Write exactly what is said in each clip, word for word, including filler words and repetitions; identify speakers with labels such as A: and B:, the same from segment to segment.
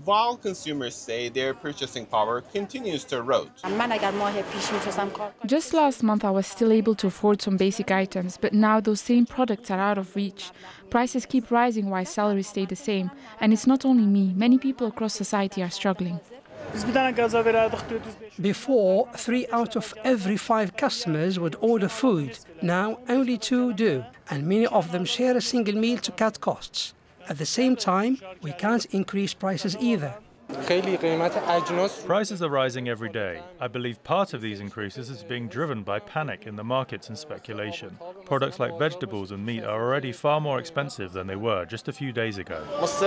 A: while consumers say their purchasing power continues to erode.
B: Just last month I was still able to afford some basic items, but now those same products are out of reach. Prices keep rising while salaries stay the same. And it's not only me, many people across society are struggling.
C: Before, three out of every five customers would order food. Now, only two do, and many of them share a single meal to cut costs. At the same time, we can't increase prices either.
D: Prices are rising every day. I believe part of these increases is being driven by panic in the markets and speculation. Products like vegetables and meat are already far more expensive than they were just a few days ago.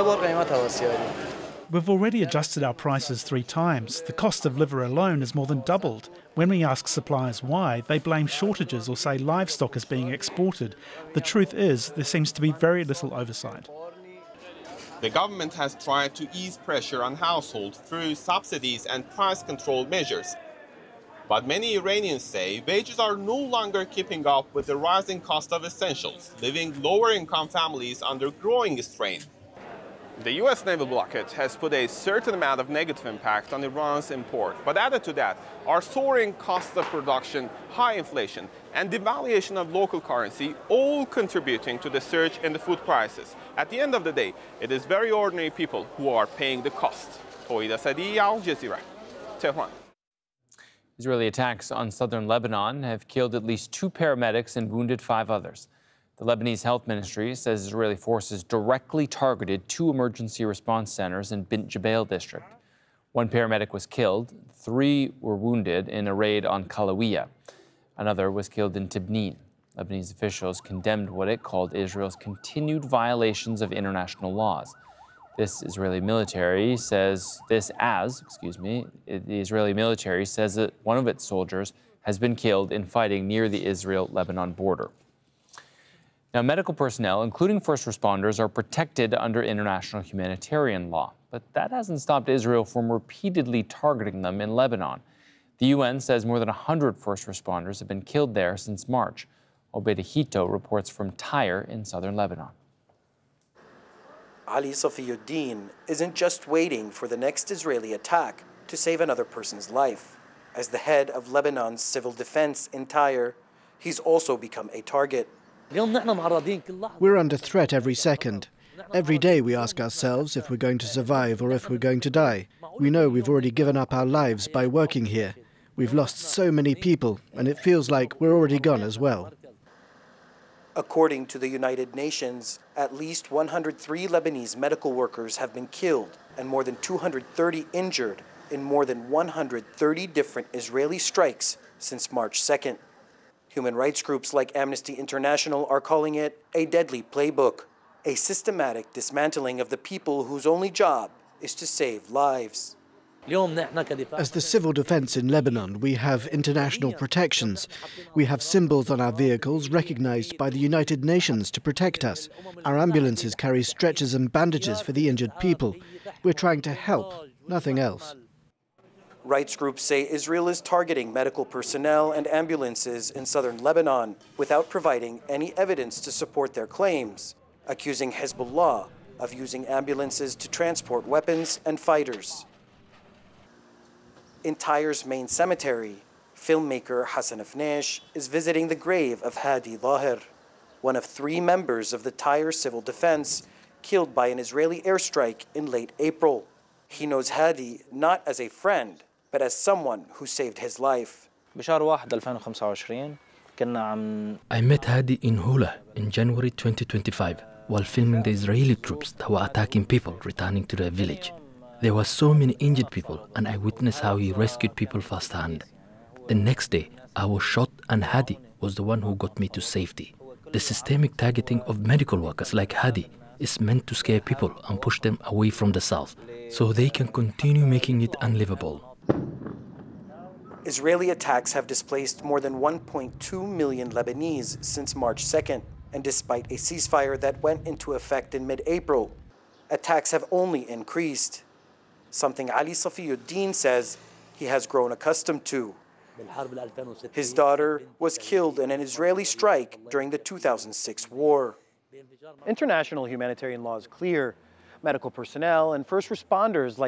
E: We've already adjusted our prices three times. The cost of liver alone has more than doubled. When we ask suppliers why, they blame shortages or say livestock is being exported. The truth is, there seems to be very little oversight.
A: The government has tried to ease pressure on households through subsidies and price control measures. But many Iranians say wages are no longer keeping up with the rising cost of essentials, leaving lower-income families under growing strain. The U S naval blockade has put a certain amount of negative impact on Iran's import. But added to that are soaring costs of production, high inflation, and devaluation of local currency, all contributing to the surge in the food prices. At the end of the day, it is very ordinary people who are paying the cost. Toida Sadi, Al Jazeera, Tehran.
F: Israeli attacks on southern Lebanon have killed at least two paramedics and wounded five others. The Lebanese Health Ministry says Israeli forces directly targeted two emergency response centers in Bint Jbeil district. One paramedic was killed, three were wounded in a raid on Kalawiya. Another was killed in Tibnin. Lebanese officials condemned what it called Israel's continued violations of international laws. This Israeli military says this as, excuse me, the Israeli military says that one of its soldiers has been killed in fighting near the Israel-Lebanon border. Now, medical personnel, including first responders, are protected under international humanitarian law, but that hasn't stopped Israel from repeatedly targeting them in Lebanon. The U N says more than one hundred first responders have been killed there since March. Obeid Hito reports from Tyre in southern Lebanon.
G: Ali Safiyuddin isn't just waiting for the next Israeli attack to save another person's life. As the head of Lebanon's civil defense in Tyre, he's also become a target.
H: We're under threat every second. Every day we ask ourselves if we're going to survive or if we're going to die. We know we've already given up our lives by working here. We've lost so many people, and it feels like we're already gone as well.
G: According to the United Nations, at least one hundred three Lebanese medical workers have been killed and more than two hundred thirty injured in more than one hundred thirty different Israeli strikes since March second. Human rights groups like Amnesty International are calling it a deadly playbook, a systematic dismantling of the people whose only job is to save lives.
H: As the civil defense in Lebanon, we have international protections. We have symbols on our vehicles recognized by the United Nations to protect us. Our ambulances carry stretchers and bandages for the injured people. We're trying to help, nothing else.
G: Rights groups say Israel is targeting medical personnel and ambulances in southern Lebanon without providing any evidence to support their claims, accusing Hezbollah of using ambulances to transport weapons and fighters. In Tyre's main cemetery, filmmaker Hassan Afnesh is visiting the grave of Hadi Lahir, one of three members of the Tyre civil defense killed by an Israeli airstrike in late April. He knows Hadi not as a friend, but as someone who saved his life.
I: I met Hadi in Hula in January twenty twenty-five while filming the Israeli troops that were attacking people returning to their village. There were so many injured people, and I witnessed how he rescued people firsthand. The next day, I was shot, and Hadi was the one who got me to safety. The systemic targeting of medical workers like Hadi is meant to scare people and push them away from the south, so they can continue making it unlivable.
G: Israeli attacks have displaced more than one point two million Lebanese since March second, and despite a ceasefire that went into effect in mid-April, attacks have only increased, something Ali Safiyuddin says he has grown accustomed to. His daughter was killed in an Israeli strike during the two thousand six war.
J: International humanitarian law is clear. Medical personnel and first responders like